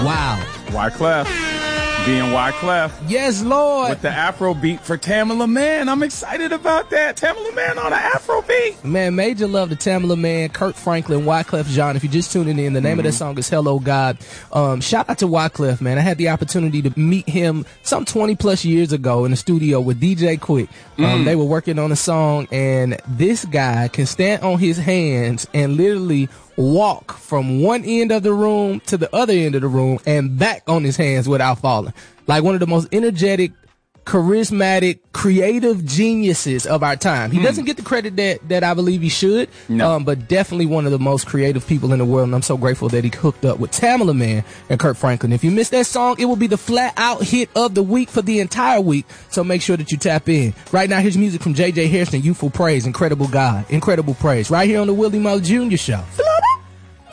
Wow. Wyclef. Being Wyclef. Yes, Lord. With the Afro beat for Tamala Man. I'm excited about that. Tamala Man on an Afro beat. Man, major love to Tamala Man, Kirk Franklin, Wyclef Jean. If you're just tuning in, the name of that song is Hello God. Shout out to Wyclef, man. I had the opportunity to meet him some 20 plus years ago in the studio with DJ Quick. They were working on a song, and this guy can stand on his hands and literally walk from one end of the room to the other end of the room and back on his hands without falling. Like one of the most energetic, charismatic, creative geniuses of our time. He doesn't get the credit that I believe he should, but definitely one of the most creative people in the world, and I'm so grateful that he hooked up with Tamala Man and Kirk Franklin. If you missed that song, it will be the flat out hit of the week for the entire week, so make sure that you tap in. Right now, here's music from J.J. Harrison, Youthful Praise, Incredible God, Incredible Praise, right here on the Willie Mo Jr. Show.